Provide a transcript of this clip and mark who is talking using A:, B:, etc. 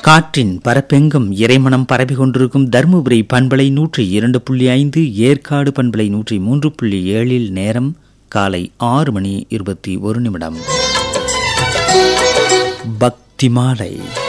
A: காற்றின் பரப்பெங்கும் இறைமணம் பரப்பி கொண்டிருக்கும் தருமபுரி பண்பலை 102.5, ஏற்காடு பண்பலை 103.7 நேரம் காலை 6:21. பக்தி மாலை.